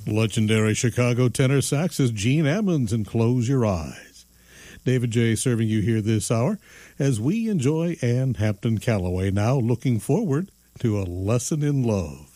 Legendary Chicago tenor sax is Gene Ammons in Close Your Eyes. David J. serving you here this hour as we enjoy Ann Hampton Callaway, now looking forward to A Lesson in Love.